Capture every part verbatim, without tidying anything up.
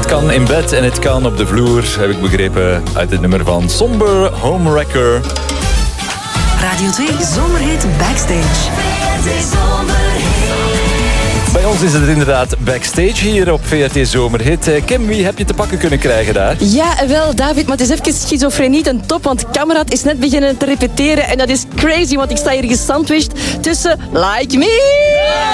Het kan in bed en het kan op de vloer, heb ik begrepen uit het nummer van Somber Homewrecker. Radio twee Zomerhit Backstage. Bij ons is het inderdaad backstage hier op V R T Zomerhit. Kim, wie heb je te pakken kunnen krijgen daar? Ja, wel David, maar het is even schizofrenie ten top, want Kameraad is net beginnen te repeteren en dat is crazy, want ik sta hier gesandwiched tussen Like Me...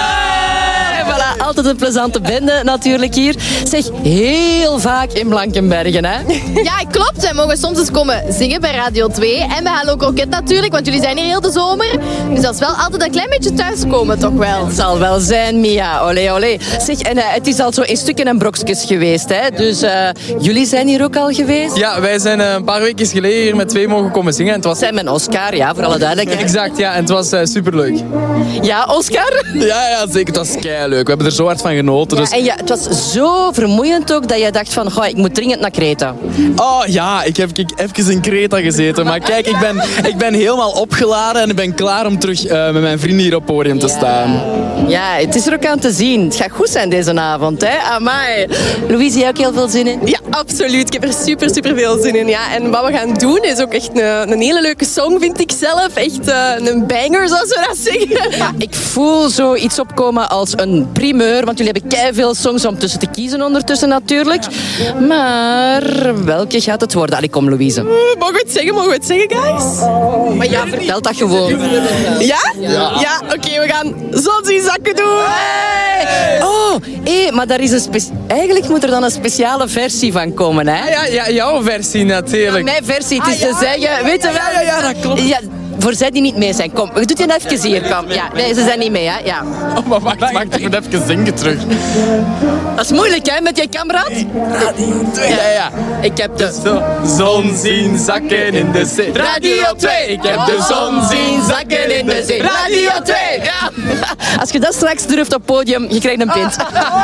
En voilà, altijd een plezante bende natuurlijk hier. Zeg, heel vaak in Blankenbergen, hè? Ja, klopt. Wij mogen soms eens komen zingen bij Radio twee. En bij Hallo Kroket natuurlijk, want jullie zijn hier heel de zomer. Dus dat is wel altijd een klein beetje thuiskomen, toch wel. Het zal wel zijn, Mia. Olé, olé. Zeg, en uh, het is al zo in stukken en brokjes geweest, hè? Dus uh, jullie zijn hier ook al geweest? Ja, wij zijn uh, een paar weken geleden hier met twee mogen komen zingen. En het was... Sam en Oscar, ja, voor alle duidelijkheid. Exact, ja. En het was uh, superleuk. Ja, Oscar? Ja, ja, zeker. Het was keileuk. We hebben er zo hard van genoten. Ja, dus... en ja, het was zo vermoeiend ook dat je dacht van, goh, ik moet dringend naar Kreta. Oh ja, ik heb ik, even in Kreta gezeten. Maar kijk, ik ben, ik ben helemaal opgeladen en ik ben klaar om terug uh, met mijn vrienden hier op het podium te staan. Ja, het is er ook aan te zien. Het gaat goed zijn deze avond, hè? Amai. Louise, jij ook heel veel zin in? Ja, absoluut. Ik heb er super, super veel zin in. Ja. En wat we gaan doen is ook echt een, een hele leuke song, vind ik zelf. Echt uh, een banger, zoals we dat zeggen. Ja, ik voel zoiets opkomen als een primeur, want jullie hebben keiveel songs om tussen te kiezen ondertussen natuurlijk. Maar welke gaat het worden? Allee, kom Louise. Uh, mogen we het zeggen? Mogen we het zeggen, guys? Maar ja, vertel dat gewoon. Ja? Ja, ja oké, okay, we gaan zons in zakken doen. Hey! Oh, hé, maar daar is een spe- eigenlijk moet er dan een speciale versie van komen, hè? Ja, ja, jouw versie natuurlijk. Ja, mijn versie, het is ah, te ja, zeggen, weet je wel? Ja, ja, dat klopt. Ja, voor zij die niet mee zijn, kom, we doen het even hier, kom. Ja, nee, ze zijn niet mee, hè? Ja. Oh, maar wacht, wacht, ik moet even zingen terug. Dat is moeilijk, hè, met je kameraad? Ja, ja. Ik heb de Zo, zon zien zakken in de zee. Radio twee. Ik heb de zon zien zakken in de zee. Radio twee. Ja. Als je dat straks durft op podium, je krijgt een pint.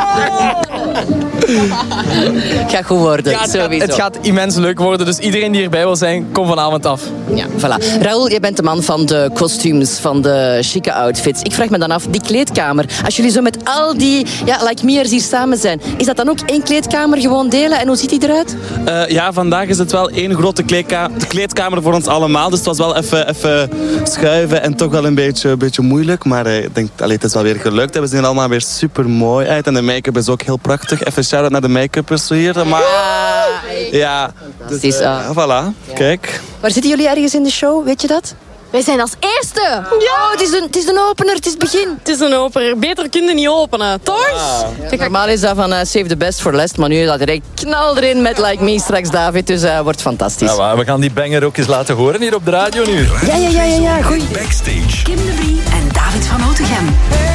Het gaat goed worden, Ja, het, gaat, sowieso. het gaat immens leuk worden, dus iedereen die erbij wil zijn, kom vanavond af. Ja, voilà. Raoul, jij bent de man van de kostuums, van de chique outfits. Ik vraag me dan af, die kleedkamer. Als jullie zo met al die ja, like me'ers hier samen zijn, is dat dan ook één kleedkamer gewoon delen? En hoe ziet die eruit? Uh, ja, vandaag is het wel één grote kleedka- kleedkamer voor ons allemaal. Dus het was wel even, even schuiven en toch wel een beetje, een beetje moeilijk. Maar uh, ik denk, allee, het is wel weer gelukt. We zien er allemaal weer super mooi uit. En de make-up is ook heel prachtig. Even shout-out naar de make-uppers hier. Maar ja, dus, uh, ja, voilà. Kijk. Waar zitten jullie ergens in de show? Weet je dat? Wij zijn als eerste. Ja, oh, het is een, het is een opener, het is het begin. Het is een opener. Beter kun je niet openen, toch? Kijk, normaal is dat van uh, save the best for last, maar nu is dat direct knal erin met Like Me straks, David. Dus uh, wordt fantastisch. Ja, maar we gaan die banger ook eens laten horen hier op de radio nu. Ja, ja, ja, ja, ja, goeie. Backstage. Kim de Brie en David van Otegem.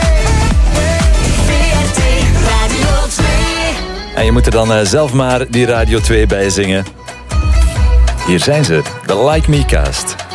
V R T Radio twee. En je moet er dan uh, zelf maar die Radio twee bij zingen. Hier zijn ze, de Like Me Cast.